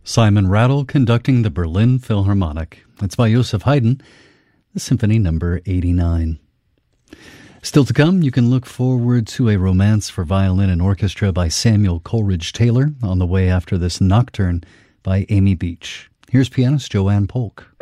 Simon Rattle conducting the Berlin Philharmonic. It's by Joseph Haydn, the Symphony Number 89. Still to come, you can look forward to a romance for violin and orchestra by Samuel Coleridge Taylor on the way after this Nocturne by Amy Beach. Here's pianist Joanne Polk.